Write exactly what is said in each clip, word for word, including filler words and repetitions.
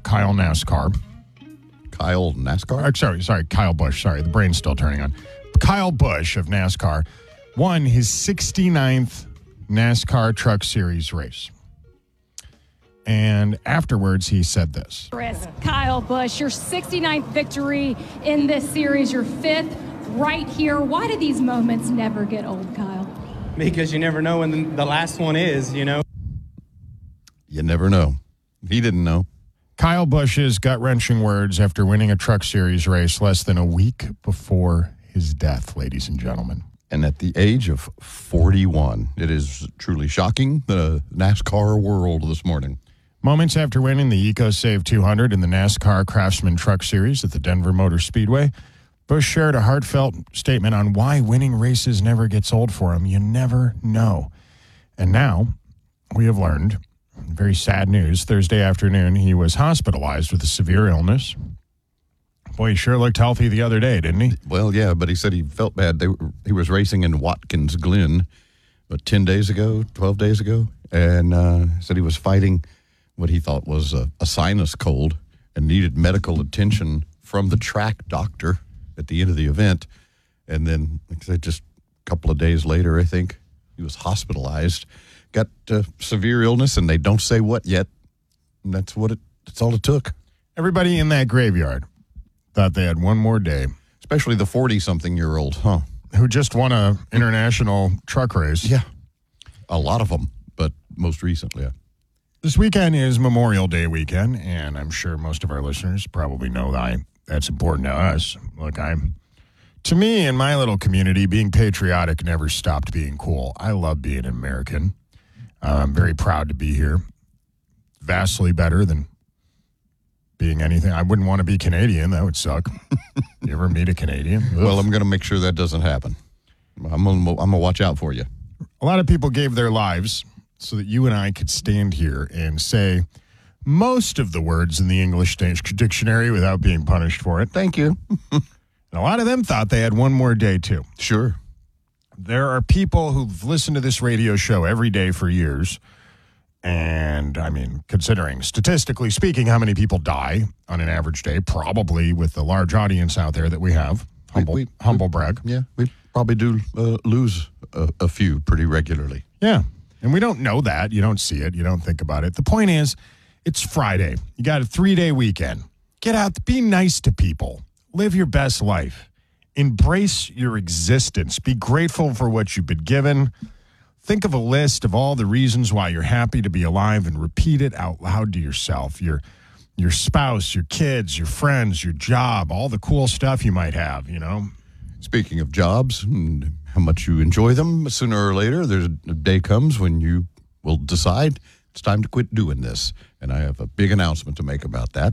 Kyle NASCAR. Kyle NASCAR? Uh, sorry, sorry, Kyle Busch. Sorry, the brain's still turning on. Kyle Busch of NASCAR won his sixty-ninth NASCAR Truck Series race. And afterwards, he said this. Kyle Busch, your sixty-ninth victory in this series, your fifth right here. Why do these moments never get old, Kyle? Because you never know when the last one is, you know. You never know. He didn't know. Kyle Busch's gut-wrenching words after winning a Truck Series race less than a week before his death, ladies and gentlemen. And at the age of forty-one, it is truly shocking, the NASCAR world this morning. Moments after winning the EcoSave two hundred in the NASCAR Craftsman Truck Series at the Denver Motor Speedway, Busch shared a heartfelt statement on why winning races never gets old for him. You never know. And now we have learned, very sad news, Thursday afternoon, he was hospitalized with a severe illness. Boy, he sure looked healthy the other day, didn't he? Well, yeah, but he said he felt bad. They were, he was racing in Watkins Glen, what, ten days ago, twelve days ago, and uh, said he was fighting what he thought was a, a sinus cold and needed medical attention from the track doctor at the end of the event. And then, like I said, just a couple of days later, I think, he was hospitalized, got uh, severe illness, and they don't say what yet. And that's what it, that's all it took. Everybody in that graveyard thought they had one more day. Especially the forty-something-year-old, huh? Who just won a international truck race. Yeah. A lot of them, but most recently, yeah. This weekend is Memorial Day weekend, and I'm sure most of our listeners probably know that that's important to us. Look, I'm, to me, in my little community, being patriotic never stopped being cool. I love being an American. Uh, I'm very proud to be here. Vastly better than being anything. I wouldn't want to be Canadian. That would suck. You ever meet a Canadian? Ugh. Well, I'm going to make sure that doesn't happen. I'm going to I'm going to watch out for you. A lot of people gave their lives so that you and I could stand here and say most of the words in the English dictionary without being punished for it. Thank you. And a lot of them thought they had one more day, too. Sure. There are people who've listened to this radio show every day for years. And, I mean, considering, statistically speaking, how many people die on an average day, probably with the large audience out there that we have. Humble, we, we, humble we, brag. Yeah, we probably do uh, lose a, a few pretty regularly. Yeah. And we don't know that. You don't see it. You don't think about it. The point is, it's Friday. You got a three-day weekend. Get out. Be nice to people. Live your best life. Embrace your existence. Be grateful for what you've been given. Think of a list of all the reasons why you're happy to be alive and repeat it out loud to yourself. Your, your spouse, your kids, your friends, your job, all the cool stuff you might have, you know. Speaking of jobs and how much you enjoy them, sooner or later, there's a day comes when you will decide it's time to quit doing this. And I have a big announcement to make about that.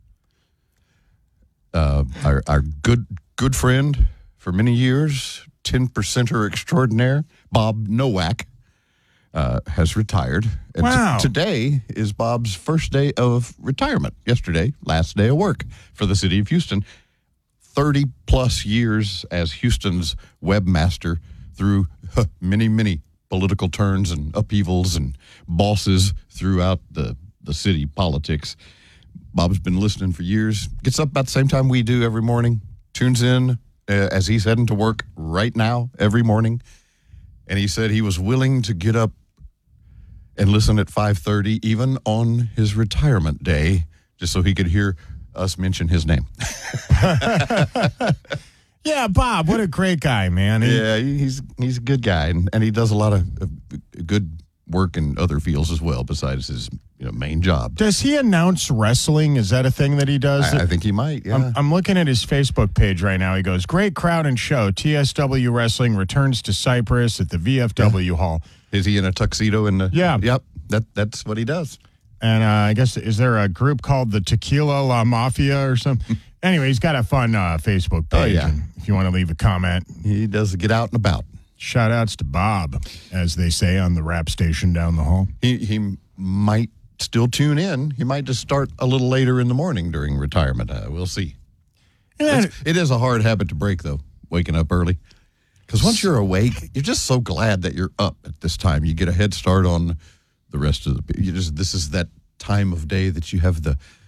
Uh, our, our good good friend for many years, ten percenter extraordinaire, Bob Nowak, uh, has retired. And wow. t- today is Bob's first day of retirement. Yesterday, last day of work for the city of Houston. thirty plus years as Houston's webmaster through huh, many, many political turns and upheavals and bosses throughout the, the city politics. Bob's been listening for years, gets up about the same time we do every morning, tunes in uh, as he's heading to work right now every morning. And he said he was willing to get up and listen at five thirty, even on his retirement day, just so he could hear us mention his name. Yeah, Bob, what a great guy, man. He, yeah, he's he's a good guy, and, and he does a lot of uh, good work in other fields as well, besides his you know main job. Does he announce wrestling? Is that a thing that he does? I, I think he might, yeah. I'm, I'm looking at his Facebook page right now. He goes, great crowd and show. T S W Wrestling returns to Cyprus at the V F W yeah. Hall. Is he in a tuxedo? In the, yeah. Yep, that, that's what he does. And uh, I guess, is there a group called the Tequila La Mafia or something? Anyway, he's got a fun uh, Facebook page. Oh, yeah. And if you want to leave a comment. He does get out and about. Shout outs to Bob, as they say on the rap station down the hall. He, he might still tune in. He might just start a little later in the morning during retirement. Uh, we'll see. Yeah. It is a hard habit to break, though, waking up early. Because once you're awake, you're just so glad that you're up at this time. You get a head start on the rest of the. You just this is that time of day that you have the